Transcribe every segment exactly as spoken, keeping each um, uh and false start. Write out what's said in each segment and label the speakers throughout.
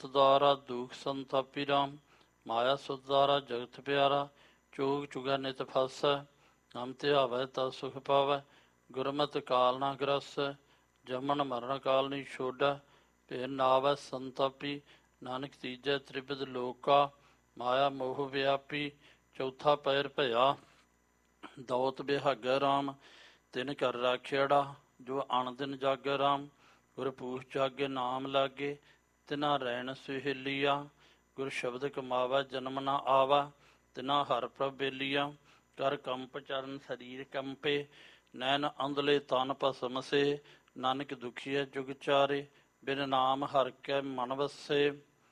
Speaker 1: ਸੰਤ ਦੁਆਰਾ ਦੁਖ ਸੰਤਾਪੀ ਰਾਮ। ਮਾਇਆ ਸੁਧ ਦੁਆਰਾ ਜਗਤ ਪਿਆਰਾ। ਚੋਗ ਚੁਗਾ ਨਿਤ ਫਾਸੈ ਨਾਮ ਧਿਆਵੈ ਤਾ ਸੁਖ ਪਾਵੈ। ਗੁਰਮਤਿ ਕਾਲ ਨਾ ਗ੍ਰਸੈ ਜਮਨ ਮਰਨ ਕਾਲ ਨੀ ਛੋਡੈ। ਫਿਰ ਨਾਵੈ ਸੰਤਾਪੀ ਨਾਨਕ ਤੀਜੈ ਤ੍ਰਿਪਦ ਲੋਕਾ। ਮਾਇਆ ਮੋਹ ਵਿਆਪੀ ਚੌਥਾ ਪੈਰ ਭਇਆ। ਦੌਤ ਬਿਹਾਗੈ ਰਾਮ ਤਿਨ ਕਰ ਰਾਖਿਆੜਾ। ਜੋ ਅਣ ਦਿਨ ਜਾਗੈ ਰਾਮ ਗੁਰ ਪੂਛ ਜਾਗੇ ਨਾਮ ਲਾਗੇ। ਤਿਨਾ ਰੈਣ ਸੁਹੇਲੀਆ ਗੁਰ ਸ਼ਬਦ ਕਮਾਵੈ ਜਨਮ ਨਾ ਆਵੈ। ਤਿਨਾ ਹਰ ਪ੍ਰਭ ਬੇਲੀਆ ਕਰ ਕੰਪ ਚਰਨ ਸਰੀਰ ਕੰਪੇ। ਨੈਣ ਅੰਧਲੇ ਤਨ ਭਸਮ ਸੇ ਨਾਨਕ ਦੁਖੀਐ ਜੁਗ ਚਾਰੇ। ਬਿਨ ਨਾਮ ਹਰਿ ਕੈ ਮਨ ਵਸੇ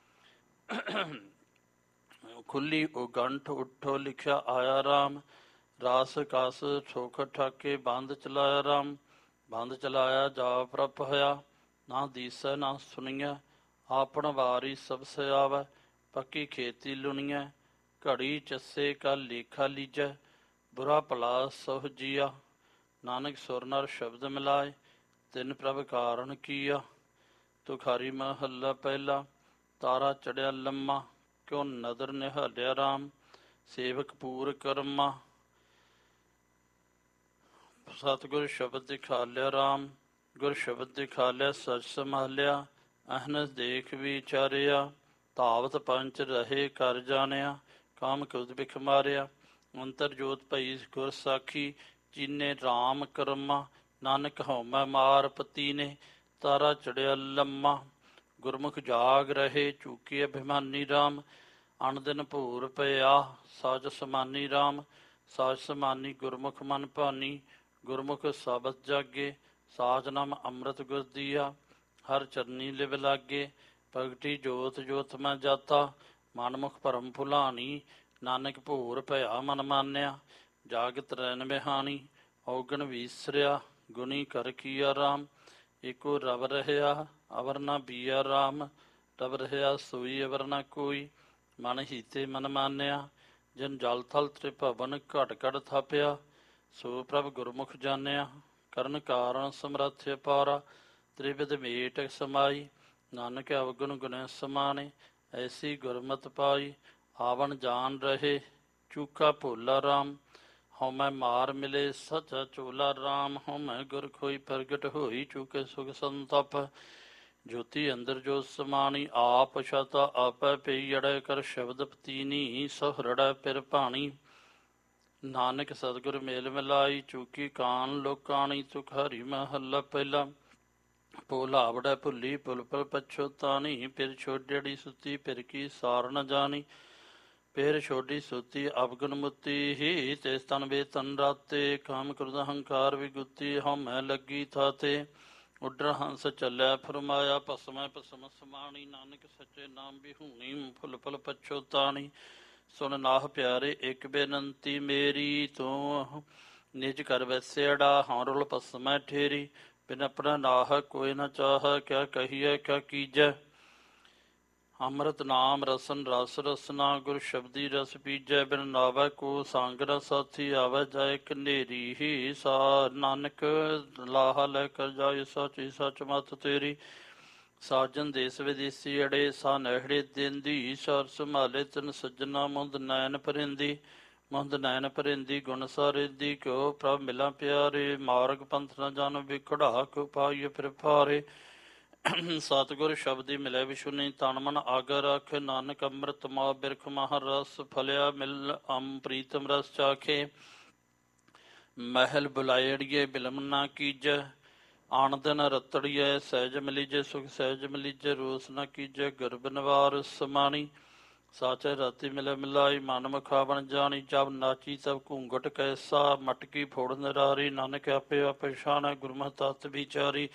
Speaker 1: ਖੁੱਲੀ ਉਗੰਠ ਉੱਠੋ ਲਿਖਿਆ ਆਇਆ ਰਾਮ। ਰਾਸ ਕਸ ਸੁਖ ਠਾਕੇ ਬੰਦ ਚਲਾਇਆ ਰਾਮ। ਬੰਦ ਚਲਾਇਆ ਜਾ ਪ੍ਰਭ ਹੋਇਆ ਨਾ ਦੀਸੈ ਨਾ ਸੁਣੀਐ। ਆਪਣ ਵਾਰੀ ਸਭ ਸਿਆਵੈ ਪੱਕੀ ਖੇਤੀ ਲੁਣੀਐ। ਘੜੀ ਚੱਸੇ ਕਾ ਲੇਖਾ ਲੀਜੈ ਬੁਰਾ ਭਲਾ ਸਹੁ ਜੀਆ। ਨਾਨਕ ਸੁਰ ਨਰ ਸ਼ਬਦ ਮਿਲਾਏ ਤਿਨ ਪ੍ਰਭ ਕਾਰਨ ਕੀਆ। ਤੁਖਾਰੀ ਮਹੱਲਾ ਪਹਿਲਾ। ਤਾਰਾ ਚੜਿਆ ਲੰਮਾ ਕਿਉ ਨਦਰ ਨਿਹਾਲਿਆ ਰਾਮ। ਸੇਵਕ ਪੂਰ ਕਰਮਾ ਸਤਿਗੁਰ ਸ਼ਬਦ ਦਿਖਾਲਿਆ ਰਾਮ। ਗੁਰ ਸ਼ਬਦ ਦਿਖਾਲਿਆ ਸਚ ਸੰਭਾਲਿਆ। ਅਹਨਸ ਦੇਖ ਵਿਚਾਰਿਆ ਧਾਵਤ ਪੰਚ ਰਹੇ ਕਰ ਜਾਣਿਆ। ਕਾਮ ਕ੍ਰੋਧ ਬਿਖ ਮਾਰਿਆ ਅੰਤਰ ਜੋਤ ਭਈ ਗੁਰ ਸਾਖੀ। ਚੀਨੇ ਰਾਮ ਕਰਮਾ ਨਾਨਕ ਹਉਮੈ ਮਾਰ ਪਤੀ ਨੇ। ਤਾਰਾ ਚੜਿਆ ਲੰਮਾ ਗੁਰਮੁਖ ਜਾਗ ਰਹੇ ਚੂਕੀ ਅਭਿਮਾਨੀ ਰਾਮ। ਅਣ ਦਿਨ ਭੂਰ ਪਿਆ ਸਾਜ ਸਮਾਨੀ ਰਾਮ। ਸਾਜ ਸਮਾਨੀ ਗੁਰਮੁਖ ਮਨ ਭਾਨੀ ਗੁਰਮੁਖ ਸਾਬਤ ਜਾਗੇ। ਸਾਜ ਨਾਮ ਅੰਮ੍ਰਿਤ ਗੁਰ ਦੀਆ ਹਰ ਚਰਨੀ ਲਿਵ ਲਾਗੇ। ਪ੍ਰਗਟੀ ਜੋਤ ਜੋਤ ਮੈਂ ਜਾਤਾ ਮਨਮੁਖ ਭਰਮ ਭੁਲਾਣੀ। ਨਾਨਕ ਭੂਰ ਭਇਆ ਮਨ ਮਾਨਿਆ ਜਾਗਤ ਰੈਨ ਬਿਹਾਣੀ। ਔਗਣ ਵੀਸਰਿਆ ਗੁਣੀ ਕਰ ਕੀਆ ਰਾਮ। ਏਕੋ ਰਬ ਰਹਿਆ ਅਵਰ ਨਾ ਬੀਆ ਰਾਮ। ਰਬ ਰਹਿਆ ਸੋਈ ਅਵਰ ਨਾ ਕੋਈ ਮਨ ਹੀਤੇ ਮਨ ਮਾਨਿਆ। ਜਿਨ ਜਲ ਥਲ ਤ੍ਰਿਭਵਨ ਘਟ ਘਟ ਥਾਪਿਆ ਸੋ ਪ੍ਰਭ ਗੁਰਮੁਖ ਜਾਣਿਆ। ਕਰਨ ਕਾਰਨ ਸਮਰੱਥ ਅਪਾਰਾ ਤ੍ਰਿਵਿਧ ਮੇਟ ਸਮਾਈ। ਨਾਨਕ ਅਵਗੁਣ ਗੁਣੈ ਸਮਾਣੇ ਐਸੀ ਗੁਰਮਤਿ ਪਾਈ। ਆਵਣ ਜਾਣ ਰਹੇ ਚੂਕਾ ਭੋਲਾ ਰਾਮ। ਹਉਮੈ ਮਾਰ ਮਿਲੇ ਸਚਾ ਝੋਲਾ ਰਾਮ। ਹਉਮੈ ਗੁਰ ਖੋਈ ਪ੍ਰਗਟ ਹੋਈ ਚੂਕੇ ਸੁਖ ਸੰਤਪ। ਜੋਤੀ ਅੰਦਰ ਜੋਤ ਸਮਾਣੀ ਆਪ ਛਤਾ ਆਪੈ ਪਈ ਅੜੈ। ਕਰ ਸ਼ਬਦ ਪਤੀਨੀ ਸਹੁਰੜੈ ਪਿਰ ਭਾਣੀ। ਨਾਨਕ ਸਤਿਗੁਰ ਮੇਲ ਮਿਲਾਈ ਚੂਕੀ ਕਾਨ ਲੋਕਾਣੀ। ਤੁਖਾਰੀ ਮਹੱਲਾ ਪਹਿਲਾ। ਭੋਲਾ ਵੜੈ ਭੁੱਲੀ ਪੁਲ ਪੁਲ ਪਛੋਤਾਣੀ। ਫਿਰ ਛੋਡੜੀ ਸੁਤੀ ਫਿਰ ਕੀ ਸਾਰ ਨ ਜਾਣੀ। ਫਿਰ ਛੋਡੀ ਸੁਤੀ ਅਵਗੁਣ ਮੁਤੀ ਹੀ ਤਿਸ ਤਨ ਬੇਤਨ ਰਾਤੇ। ਕਾਮ ਕ੍ਰੋਧ ਹੰਕਾਰ ਵਿਗੁਤੀ ਹਉਮੈ ਲੱਗੀ ਥਾਤੇ। ਉੱਡਰ ਹੰਸ ਚੱਲਿਆ ਫਰਮਾਇਆ ਭਸਮੈ ਭਸਮ ਸਮਾਣੀ। ਨਾਨਕ ਸੱਚੇ ਨਾਮ ਬਿਹੂਣੀ ਫੁੱਲ ਫੁੱਲ ਪਛੋਤਾਣੀ। ਸੁਣ ਨਾਹ ਪਿਆਰੇ ਇੱਕ ਬੇਨੰਤੀ ਮੇਰੀ। ਤੂੰ ਨਿਜ ਕਰ ਵੈਸੇੜਾ ਹਾਂ ਰੁਲ ਭਸਮੈ ਠੇਰੀ। ਬਿਨ ਆਪਣਾ ਨਾਹ ਕੋਈ ਨਾ ਚਾਹ ਕਿਆ ਕਹੀਐ ਕਿਆ ਕੀਜੈ। ਅੰਮ੍ਰਿਤ ਨਾਮ ਰਸਨ ਰਸ ਰਸਨਾ ਗੁਰ ਸ਼ਬਦੀ ਰਸ ਪੀਜੈ। ਬਿਨ ਨਾਵੈ ਕੋ ਸੰਗ ਨ ਸਾਥੀ ਆਵੈ ਜਾਏ ਕਨੇਰੀ ਹੀ। ਸਾ ਨਾਨਕ ਲਾਹਾ ਲੈ ਕਰ ਜਾਏ ਸਚੀ ਸਚ ਮਤ ਤੇਰੀ। ਸਾਜਨ ਦੇਸ ਵਿਦੇਸੀ ਅੜੇ ਸਾ ਨਹਿੜੇ ਦੇਂਦੀ। ਸਰ ਸੰਭਾਲੇ ਤਿਨ ਸੱਜਣਾ ਮੁੰਦ ਨੈਣ ਭਰਿੰਦੀ। ਮੁੰਦ ਨੈਣ ਭਰਿੰਦੀ ਗੁਣ ਸਾਰਿੰਦੀ ਕਿਉ ਪ੍ਰਭ ਮਿਲਾਂ ਪਿਆਰੇ। ਮਾਰਗ ਪੰਥ ਨ ਜਨ ਵਿਖੜਾ ਕਿਉ ਪਾਈਏ ਫਿਰ ਭਾਰੇ। ਸਤਿਗੁਰ ਸ਼ਬਦੀ ਮਿਲੇ ਵਿਛੁਨੀ ਤਨ ਮਨ ਆਗਾ ਰੱਖ। ਨਾਨਕ ਅੰਮ੍ਰਿਤ ਮਾ ਬਿਰਖ ਮਹ ਰਸ ਫਲਿਆ ਮਿਲ ਅੰਮ ਪ੍ਰੀਤਮ ਰਸ ਚਾਖੇ। ਮਹਿਲ ਬੁਲਾਇੜੀਏ ਬਿਲਮ ਨਾ ਕੀਜੈ। ਆਣ ਦਿਨ ਰਤੜੀਐ ਸਹਿਜ ਮਿਲੀਜੈ ਸੁਖ ਸਹਿਜ ਮਿਲੀਜੈ। ਰੋਸ ਨਾ ਕੀਜੈ ਗਰਭ ਨਿਵਾਰ ਸਮਾਣੀ। ਸਾਚੈ ਰਾਤੀ ਮਿਲੇ ਮਿਲਾਈ ਮਨ ਮੁਖਾਵਣ ਜਾਣੀ। ਜਬ ਨਾਚੀ ਤਬ ਘੂੰਘਟ ਕੈਸਾ ਮਟਕੀ ਫੋੜ ਨਿਰਾਰੀ। ਨਾਨਕ ਆਪੇ ਆਪੇ ਸ਼ਾਨੈ ਗੁਰਮਤਿ ਤਤ ਵਿਚਾਰੀ।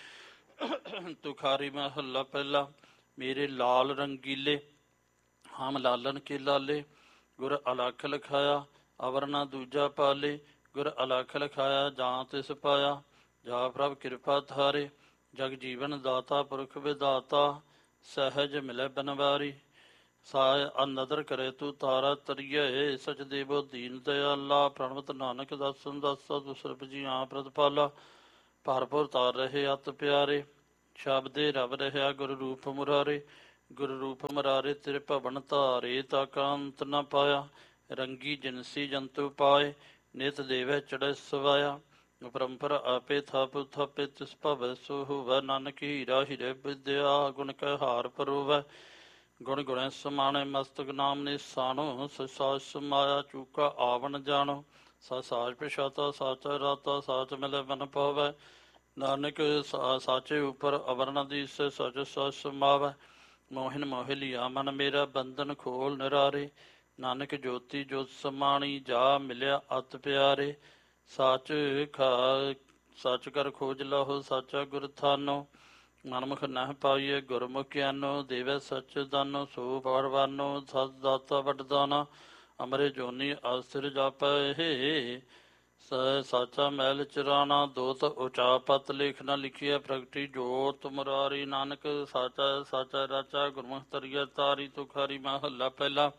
Speaker 1: ਤੁਖਾਰੀ ਮਹੱਲਾ ਪਹਿਲਾ। ਮੇਰੇ ਲਾਲ ਰੰਗੀਲੇ ਹਮ ਲਾਲਨ ਕੇ ਲਾਲੇ। ਗੁਰ ਅਲਖ ਲਿਖਾਇਆ ਅਵਰ ਨਾ ਦੂਜਾ ਪਾਲੇ। ਗੁਰ ਅਲਖ ਲਿਖਾਇਆ ਜਾਂ ਤਿਸ ਪਾਇਆ ਜਾ ਪ੍ਰਭ ਕਿਰਪਾ ਧਾਰੇ। ਜਗ ਜੀਵਨ ਦਾਤਾ ਪੁਰਖ ਵਿਦਾਤਾ ਸਹਿਜ ਮਿਲੇ ਬਨਵਾਰੀ। ਸਾਇ ਅਨਦਰ ਕਰੇ ਤੂੰ ਤਾਰਾ ਤਰੀਏ। ਸਚ ਦੇਵੋ ਦੀਨ ਦਇਆਲਾ। ਪ੍ਰਣਵਤ ਨਾਨਕ ਦਾਸਨ ਦਾਸਾ ਦੁਸਰਬ ਜੀ ਆ ਪ੍ਰਤਪਾਲਾ। ਭਰਪੁਰ ਤਾਰ ਰਹੇ ਅਤ ਪਿਆਰੇ। ਸ਼ਬਦੇ ਰਬ ਰਹਿਆ ਗੁਰ ਰੂਪ ਮੁਰਾਰੇ। ਗੁਰ ਰੂਪ ਮਰਾਰੇ ਤੇਰੇ ਭਵਨ ਧਾਰੇ, ਤਾ ਕਾ ਅੰਤ ਨ ਪਾਇਆ। ਰੰਗੀ ਜਿਨਸੀ ਜੰਤੂ ਪਾਏ, ਨਿਤ ਦੇਵੈ ਚੜ੍ਹੈ ਸਵਾਇਆ। ਪਰੰਪਰ ਆਪੇ ਥਾਪ ਥਾਪੇ, ਤਿਸ ਭਵੈ ਸੋ ਹੋਵੈ। ਨਾਨਕ ਹੀਰਾ ਹੀਰੇ ਵਿਦਿਆ, ਗੁਣ ਕੈ ਹਾਰ ਪਰੋਵੈ। ਗੁਣ ਗੁਣੈ ਸਮਾਣੈ, ਮਸਤਕ ਨਾਮ ਨਿਸਾਣੋ। ਸਸਾਜ ਸਮਾਇਆ, ਚੂਕਾ ਆਵਣ ਜਾਣੋ। ਸਾ ਸਾਜ ਪਿਛਾਤਾ, ਸਾਚਾ ਰਾਤਾ, ਸਾਚ ਮਿਲੈ ਮਨ ਪਾਵੈ। ਨਾਨਕ ਸਾਚੇ ਉਪਰ ਅਵਰ ਨ ਦੀਸੈ, ਸਚ ਸਚ ਸਮਾਵੈ। ਮੋਹਿਨ ਮੋਹਿ ਲਿਆ ਮਨ ਮੇਰਾ, ਬੰਧਨ ਖੋਲ ਨਿਰਾਰੇ। ਨਾਨਕ ਜੋਤੀ ਜੋਤ ਸਮਾਣੀ, ਜਾ ਮਿਲਿਆ ਅਤ ਪਿਆਰੇ। ਸੱਚ ਖਾ ਸੱਚ ਕਰ ਖੋਜ ਲਹੋ, ਸਾਚਾ ਗੁਰ ਥਾਨੋ। ਮਨਮੁਖ ਨਹਿ ਪਾਈਏ, ਗੁਰਮੁਖ ਗਿਆਨੋ। ਦੇਵੈ ਸਚ ਦਾਨੋ, ਸੋ ਪਰਵਾਨੋ। ਸਤ ਦਾਤਾ ਵਡਦਾਨਾ, ਅਮਰੇ ਜੋਨੀ ਅਸਥਿਰ ਜਾਪੈ। ਸਾਚਾ ਮੈਲ ਚਰਾਣਾ, ਦੋਤ ਉਚਾਪਤ ਲੇਖ ਨਾ ਲਿਖੀਐ। ਪ੍ਰਗਟੀ ਜੋਤ ਮੁਰਾਰੀ, ਨਾਨਕ ਸਾਚਾ ਸਾਚਾ ਰਾਚਾ। ਗੁਰਮੁਖ ਤਰੀਐ ਤਾਰੀ, ਤੁਖਾਰੀ ਮਹੱਲਾ ਪਹਿਲਾ।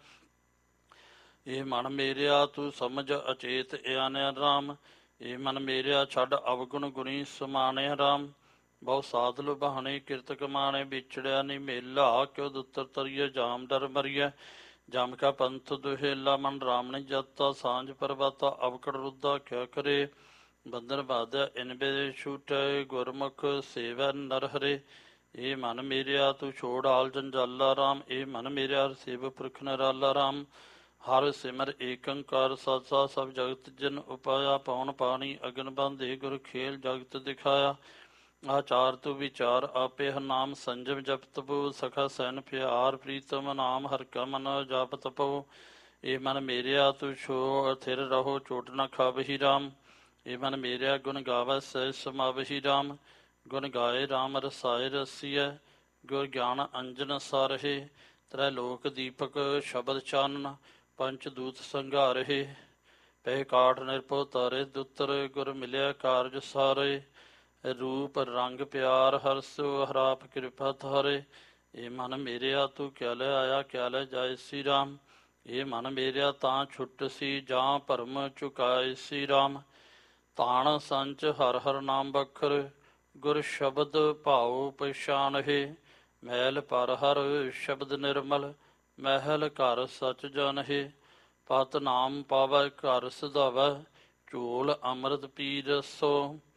Speaker 1: ਇਹ ਮਨ ਮੇਰਿਆ ਤੂੰ ਸਮਝ ਅਚੇਤ ਆਨਿਆ ਰਾਮ। ਇਹ ਮਨ ਮੇਰਿਆ ਛੱਡ ਅਵਗੁਣ ਗੁਣੀ ਸਮਾਨਿਆ ਰਾਮ। ਬਹੁ ਸਾਧ ਲੁਭਾਣੇ ਕਿਰਤ ਕਮਾਣੇ, ਵਿਛੜਿਆ ਨੀ ਮੇਲਾ। ਕਿਉ ਦੁੱਤਰ ਤਰੀਏ ਜਾਮ ਡਰ ਮਰੀਐ। ਜਮ ਕਾ ਪੰਥ ਦੁਹੇਲਾ, ਮਨ ਰਾਮ ਨ ਜਾਤਾ। ਸਾਂਝ ਪਰਵਾਤਾ ਅਵਕੜ ਰੁੱਦਾ, ਕਿਆ ਕਰੇ। ਬੰਧਨ ਬਾਧਿਆ ਇਨ ਬੇ ਛੂਟੈ, ਗੁਰਮੁਖ ਸੇਵੈ ਨਰ ਹਰੇ। ਇਹ ਮਨ ਮੇਰਿਆ ਤੂੰ ਛੋੜ ਆਲ ਜੰਜਾਲਾ ਰਾਮ। ਇਹ ਮਨ ਮੇਰਿਆ ਹਰ ਸੇਵ ਪੁਰਖ ਨਿਰਾਲਾ ਰਾਮ। ਹਰ ਸਿਮਰ ਏਕੰਕਾਰ ਸਾਚਾ, ਸਭ ਜਗਤ ਜਿਨ ਉਪਾਇਆ। ਪਉਣ ਪਾਣੀ ਅਗਨ ਬਾਂਧੇ, ਗੁਰ ਖੇਲ ਜਗਤ ਦਿਖਾਇਆ। ਆਚਾਰ ਤੂੰ ਵਿਚਾਰ ਆਪੇ, ਹਰ ਨਾਮ ਸੰਜਮ ਜਪ ਤਪੋ। ਸਖਾ ਸੈਨ ਪਿਆਰ ਪ੍ਰੀਤਮ, ਨਾਮ ਹਰਿ ਕਾ ਮਨ ਜਪ ਤਪੋ। ਇਹ ਮਨ ਮੇਰਿਆ ਤੂੰ ਛੋ ਥਿਰ ਰਹੋ, ਚੋਟ ਨਾ ਖਾਵਹੀ ਰਾਮ। ਇਹ ਮਨ ਮੇਰਿਆ ਗੁਣ ਗਾਵੈ ਸਹਿ ਸਮਾਵਹੀ ਰਾਮ। ਗੁਣ ਗਾਏ ਰਾਮ ਰਸਾਏ ਰਸੀਐ, ਗੁਰ ਗਿਆਨ ਅੰਜਨ ਸਾਰਹਿ। ਤ੍ਰੈ ਲੋਕ ਦੀਪਕ ਸ਼ਬਦ ਚਾਨਣ, ਪੰਚ ਦੂਤ ਸੰਘਾਰਹਿ। ਪਹਿ ਕਾਠ ਨਿਰਭਉ ਤਾਰੇ ਦੁੱਤਰ, ਗੁਰ ਮਿਲਿਆ ਕਾਰਜ ਸਾਰੇ। ਰੂਪ ਰੰਗ ਪਿਆਰ ਹਰਸੁ, ਹਰਾਪ ਕਿਰਪਾ ਧਾਰੇ। ਇਹ ਮਨ ਮੇਰਿਆ ਤੂੰ ਕਿਆ ਲੈ ਆਇਆ, ਕਿਆ ਲੈ ਜਾਏ ਸੀ ਰਾਮ। ਇਹ ਮਨ ਮੇਰਿਆ ਤਾਂ ਛੁੱਟ ਸੀ, ਜਾਂ ਭਰਮ ਚੁਕਾਏ ਸੀ ਰਾਮ। ਤਾਣ ਸੰਚ ਹਰ ਹਰ ਨਾਮ ਬਖਰ, ਗੁਰ ਸ਼ਬਦ ਭਾਉ ਪਛਾਨਹਿ। ਮੈਲ ਪਰ ਹਰ ਸ਼ਬਦ ਨਿਰਮਲ, ਮਹਿਲ ਘਰ ਸਚ ਜਾਨਹਿ। ਪਤ ਨਾਮ ਪਾਵੈ ਘਰ ਸਧਾਵੈ, ਝੋਲ ਅੰਮ੍ਰਿਤ ਪੀ ਰਸੋ।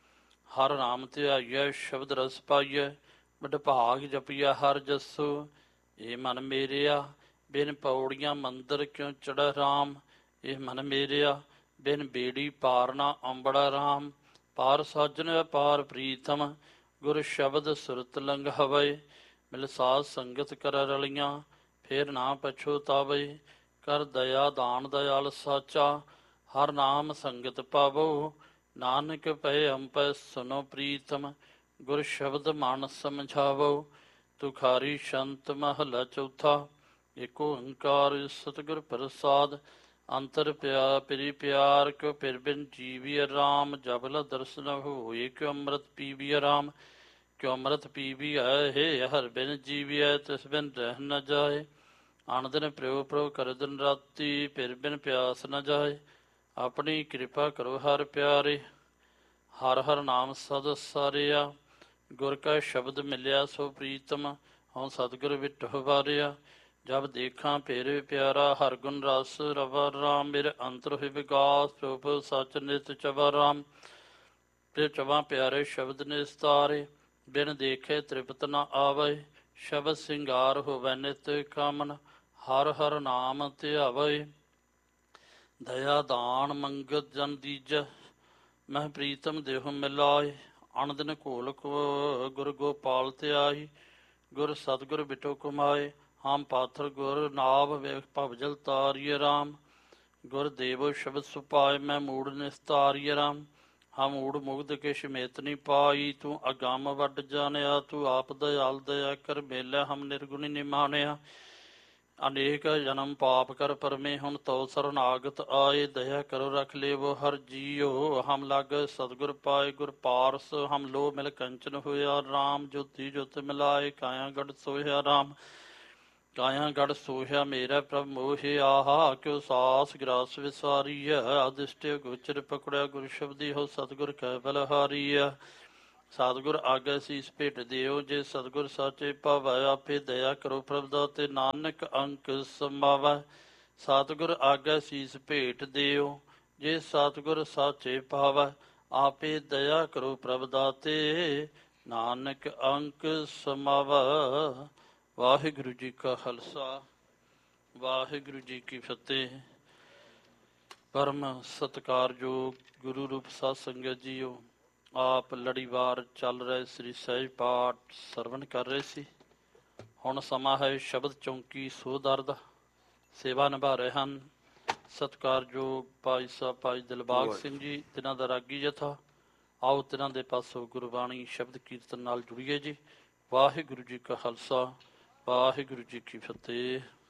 Speaker 1: ਹਰ ਨਾਮ ਧਿਆਈਐ, ਸ਼ਬਦ ਰਸ ਪਾਈਐ। ਵਡਭਾਗ ਜਪੀਐ ਹਰ ਜਸੋ। ਇਹ ਮਨ ਮੇਰਿਆ ਬਿਨ ਪੌੜੀਆਂ ਮੰਦਰ, ਕਿਉ ਚੜ੍ਹੈ ਰਾਮ। ਇਹ ਮਨ ਮੇਰਿਆ ਬਿਨ ਬੇੜੀ ਪਾਰ ਨਾ ਅੰਬੜਾ ਰਾਮ। ਪਾਰ ਸਾਜਨ ਪਾਰ ਪ੍ਰੀਤਮ, ਗੁਰ ਸ਼ਬਦ ਸੁਰਤ ਲੰਘਾਵੈ। ਮਿਲ ਸਾਧ ਸੰਗਤ ਕਰ ਰਲੀਆਂ, ਫੇਰ ਨਾ ਪਛੋਤਾਵੈ। ਕਰ ਦਇਆ ਦਾਨ ਦਇਆਲ ਸਾਚਾ, ਹਰ ਨਾਮ ਸੰਗਤ ਪਾਵੋ। ਨਾਨਕ ਪਏ ਅੰਪੈ ਸੁਨੋ ਪ੍ਰੀਤਮ, ਗੁਰ ਸ਼ਬਦ ਮਨ ਸਮਝਾਵੋ। ਤੁਖਾਰੀ ਸ਼ੰਤ ਮਹਲਾ ਚੌਥਾ। ਏਕ ਓੰਕਾਰ ਸਤਿਗੁਰ ਪ੍ਰਸਾਦ, ਅੰਤਰ ਪਿਆ ਪਿਰੀ ਪਿਆਰ। ਕਿਉ ਪਿਰ ਬਿਨ ਜੀਵਿਆ ਰਾਮ, ਜਬ ਲ ਦਰਸ਼ਨ ਹੋਏ। ਕਿਉ ਅੰਮ੍ਰਿਤ ਪੀਵਿਆ ਰਾਮ, ਕਿਉ ਅੰਮ੍ਰਿਤ ਪੀਵਿਆ ਹੈ। ਹਰ ਬਿਨ ਜੀਵਿਆ, ਤਿਸ ਬਿਨ ਰਹਿ ਨ ਜਾਏ। ਅਣ ਦਿਨ ਪ੍ਰਯੋ ਪ੍ਰਯੋ ਕਰ ਦਿਨ ਰਾਤੀ, ਫਿਰ ਬਿਨ ਪਿਆਸ ਨ ਜਾਏ। ਆਪਣੀ ਕਿਰਪਾ ਕਰੋ ਹਰ ਪਿਆਰੇ, ਹਰ ਹਰ ਨਾਮ ਸਦ ਸਾਰਿਆ। ਗੁਰ ਕਾ ਸ਼ਬਦ ਮਿਲਿਆ ਸੋ ਪ੍ਰੀਤਮ, ਹਉ ਸਤਿਗੁਰ ਵਿਟਹੁ ਵਾਰਿਆ। ਜਬ ਦੇਖਾਂ ਫਿਰ ਪਿਆਰਾ, ਹਰ ਗੁਣ ਰਸ ਰਵਾ ਰਾਮ। ਮੇਰੇ ਅੰਤਰ ਹੋਇ ਵਿਗਾਸ, ਪ੍ਰਭ ਸਚ ਨਿਤ ਚਵਾ ਰਾਮ। ਫਿਰ ਚਵਾ ਪਿਆਰੇ ਸ਼ਬਦ ਨਿਸਤਾਰੇ, ਬਿਨ ਦੇਖੇ ਤ੍ਰਿਪਤ ਨ ਆਵੈ। ਸ਼ਬਦ ਸਿੰਗਾਰ ਹੋਵੈ ਨਿਤ ਕਾਮਨ, ਹਰ ਹਰ ਨਾਮ ਧਿਆਵੈ। ਦਇਆ ਦਾਨ ਮੰਗਤ ਜਨ ਦੀਜੈ, ਮਹਿ ਪ੍ਰੀਤਮ ਦੇਹੁ ਮਿਲਾਏ। ਅਣ ਦਿਨ ਘੋਲ ਗੁਰ ਗੋਪਾਲ ਧਿਆਈ, ਗੁਰ ਸਤਿਗੁਰ ਬਿਟੋ ਕਮਾਏ। ਹਮ ਪਾਥਰ ਗੁਰ ਨਾਭ, ਵੇਖ ਭਵਜਲ ਤਾਰੀਏ ਰਾਮ। ਗੁਰ ਦੇਵੋ ਸ਼ਬਦ ਸੁਪਾਏ, ਮੈਂ ਮੂੜ ਨਿਸਤਾਰੀਏ ਰਾਮ। ਹਮ ਊੜ ਮੁਗਧ ਕਿਛ ਮੇਤ ਨੀ ਪਾਈ, ਤੂੰ ਅਗੰਮ ਵੱਡ ਜਾਣਿਆ। ਤੂੰ ਆਪ ਦਇਆਲ ਦਇਆ ਕਰ ਮੇਲਿਆ, ਹਮ ਨਿਰਗੁਣੀ ਨਿਮਾਣਿਆ। ਅਨੇਕ ਜਨਮ ਪਾਪ ਕਰ ਪਰਮੇ, ਹੁਣ ਤਉ ਸਰਨਾਗਤ ਆਏ। ਦਇਆ ਕਰੋ ਰਖ ਲੇਵੋ ਹਰ ਜੀਓ, ਹਮ ਲਗ ਸਤਿਗੁਰ ਪਾਏ। ਗੁਰ ਪਾਰਸ ਹਮ ਲੋ ਮਿਲ ਕੰਚਨ ਹੋਇਆ ਰਾਮ। ਜੋਤੀ ਜੋਤ ਮਿਲਾਏ, ਕਾਇਆ ਗੜ ਸੋਹਿਆ ਰਾਮ। ਕਾਇਆ ਗੜ ਸੋਹਿਆ ਮੇਰਾ ਪ੍ਰਭ ਮੋਹਿ ਆਹਾ। ਕਿਉ ਸਾਸ ਗ੍ਰਾਸ ਵਿਸਾਰੀਐ, ਅਦਿਸ਼ਟਿ ਗੋਚਰ ਪਕੜਿਆ। ਗੁਰ ਸ਼ਬਦੀ ਹੋ ਸਤਿਗੁਰ ਕੈ ਬਲਹਾਰੀਐ। ਸਤਿਗੁਰ ਆਗੇ ਸੀਸ ਭੇਟ ਦਿਓ, ਜੇ ਸਤਿਗੁਰ ਸਾਚੇ ਭਾਵੈ ਆਪੇ ਦਇਆ ਕਰੋ ਪ੍ਰਭ ਦਾਤੇ, ਨਾਨਕ ਅੰਕ ਸਮਾਵੈ। ਸਤਿਗੁਰ ਆਗੇ ਸੀਸ ਭੇਟ ਦਿਓ, ਜੇ ਸਤਿਗੁਰ ਸਾਚੇ ਭਾਵੈ ਆਪੇ ਦਇਆ ਕਰੋ ਪ੍ਰਭ ਦਾਤੇ, ਨਾਨਕ ਅੰਕ ਸਮਾਵੈ। ਵਾਹਿਗੁਰੂ ਜੀ ਕਾ ਖਾਲਸਾ ਵਾਹਿਗੁਰੂ ਜੀ ਕੀ ਫਤਿਹ। ਪਰਮ ਸਤਿਕਾਰਯੋਗ ਗੁਰੂ ਰੂਪ ਸਾਧ ਸੰਗਤ ਜੀਓ, ਆਪ ਲੜੀਵਾਰ ਚੱਲ ਰਹੇ ਸ੍ਰੀ ਸਹਿਜ ਪਾਠ ਸਰਵਣ ਕਰ ਰਹੇ ਸੀ। ਹੁਣ ਸਮਾਂ ਹੈ ਸ਼ਬਦ ਚੌਂਕੀ ਸੋਦਰ ਦਾ। ਸੇਵਾ ਨਿਭਾ ਰਹੇ ਹਨ ਸਤਿਕਾਰਯੋਗ ਭਾਈ ਸਾਹਿਬ ਭਾਈ ਦਿਲਬਾਗ ਸਿੰਘ ਜੀ, ਤਿਨਾਂ ਦਾ ਰਾਗੀ ਜਥਾ। ਆਓ ਤਿਨਾਂ ਦੇ ਪਾਸੋਂ ਗੁਰਬਾਣੀ ਸ਼ਬਦ ਕੀਰਤਨ ਨਾਲ ਜੁੜੀਏ ਜੀ। ਵਾਹਿਗੁਰੂ ਜੀ ਕਾ ਖਾਲਸਾ ਵਾਹਿਗੁਰੂ ਜੀ ਕੀ ਫਤਿਹ।